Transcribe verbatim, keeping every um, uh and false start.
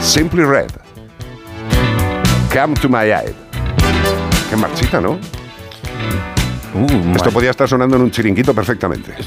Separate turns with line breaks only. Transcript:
Simply Red. Come to my aid. Qué marchita, ¿no?
Uh,
Esto podía estar sonando en un chiringuito perfectamente.